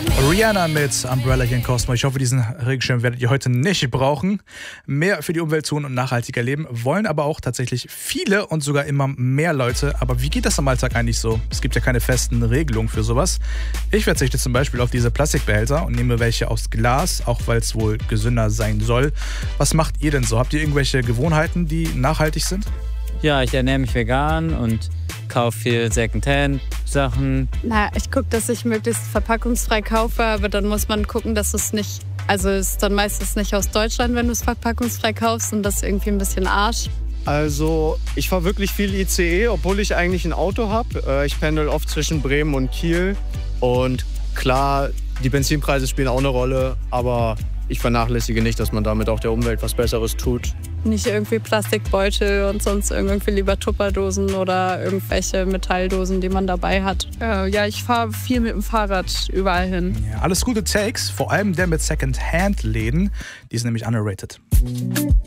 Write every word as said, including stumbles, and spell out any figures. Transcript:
Rihanna mit Umbrella hier in Cosmo. Ich hoffe, diesen Regenschirm werdet ihr heute nicht brauchen. Mehr für die Umwelt tun und nachhaltiger leben wollen aber auch tatsächlich viele und sogar immer mehr Leute. Aber wie geht das im Alltag eigentlich so? Es gibt ja keine festen Regelungen für sowas. Ich verzichte zum Beispiel auf diese Plastikbehälter und nehme welche aus Glas, auch weil es wohl gesünder sein soll. Was macht ihr denn so? Habt ihr irgendwelche Gewohnheiten, die nachhaltig sind? Ja, ich ernähre mich vegan und kaufe viel Secondhand-Sachen. Na, ich gucke, dass ich möglichst verpackungsfrei kaufe, aber dann muss man gucken, dass es nicht, also es ist dann meistens nicht aus Deutschland, wenn du es verpackungsfrei kaufst und das ist irgendwie ein bisschen Arsch. Also ich fahre wirklich viel I C E, obwohl ich eigentlich ein Auto habe. Ich pendel oft zwischen Bremen und Kiel und klar, die Benzinpreise spielen auch eine Rolle, aber ich vernachlässige nicht, dass man damit auch der Umwelt was Besseres tut. Nicht irgendwie Plastikbeutel und sonst irgendwie lieber Tupperdosen oder irgendwelche Metalldosen, die man dabei hat. Äh, ja, ich fahre viel mit dem Fahrrad überall hin. Ja, alles gute Takes, vor allem der mit Second-Hand-Läden. Die sind nämlich underrated.